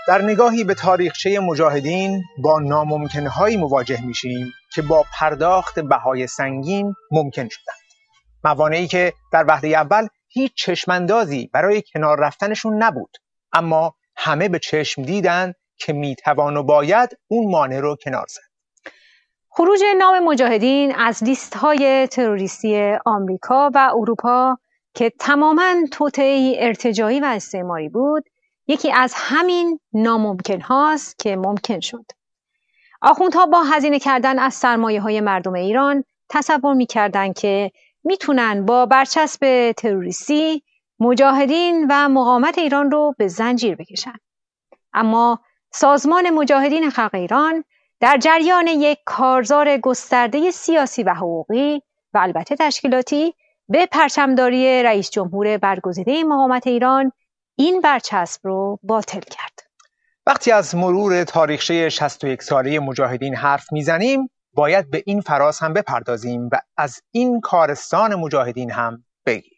در نگاهی به تاریخچه مجاهدین با ناممکن‌هایی مواجه میشیم که با پرداخت بهای سنگین ممکن شدند. موانعی که در وهله اول هیچ چشماندازی برای کنار رفتنشون نبود، اما همه به چشم دیدن که میتوان و باید اون مانع رو کنار زد. خروج نام مجاهدین از لیست‌های تروریستی آمریکا و اروپا که تماماً توطئه‌ای ارتجاعی و استعماری بود، یکی از همین ناممکن هاست که ممکن شد. آخوندها با هزینه کردن از سرمایه‌های مردم ایران تصور می‌کردند که میتونن با برچسب تروریستی مجاهدین و مقاومت ایران رو به زنجیر بکشن. اما سازمان مجاهدین خلق ایران در جریان یک کارزار گسترده سیاسی و حقوقی و البته تشکیلاتی به پرچمداری رئیس جمهور برگزیده مقاومت ایران این برچسب رو باطل کرد. وقتی از مرور تاریخچه 61 ساله مجاهدین حرف میزنیم، باید به این فراز هم بپردازیم و از این کارستان مجاهدین هم بگیم.